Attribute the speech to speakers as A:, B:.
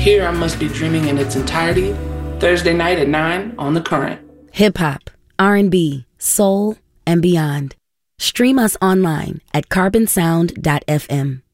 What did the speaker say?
A: Here I Must Be Dreaming in its entirety, Thursday night at 9 on The Current.
B: Hip-hop, R&B, soul, and beyond. Stream us online at carbonsound.fm.